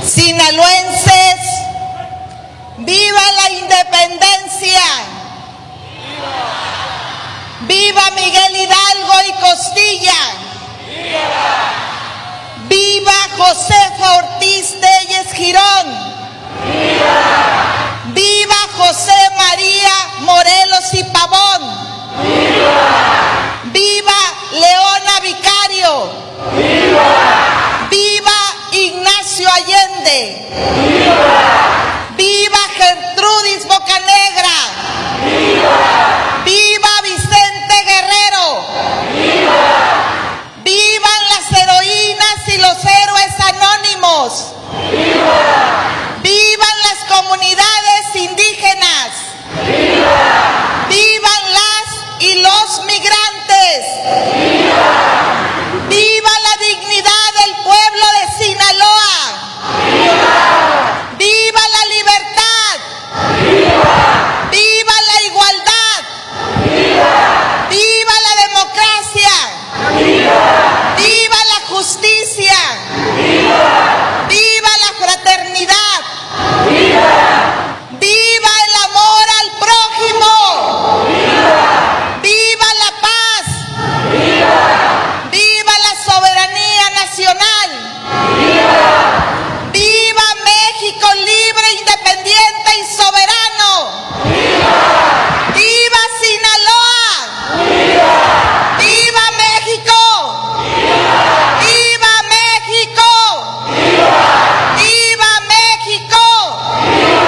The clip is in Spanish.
Sinaloenses, ¡viva la independencia! ¡Viva Miguel Hidalgo y Costilla! ¡Viva Josefa Ortiz Telles Girón! ¡Viva José María Morelos y Pavón!